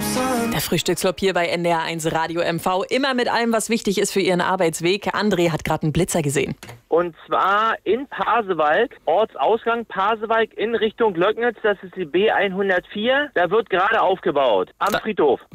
Der Frühstücksflop hier bei NDR1 Radio MV. Immer mit allem, was wichtig ist für Ihren Arbeitsweg. André hat gerade einen Blitzer gesehen. Und zwar in Pasewalk, Ortsausgang Pasewalk in Richtung Löcknitz. Das ist die B104. Da wird gerade aufgebaut. Am Friedhof.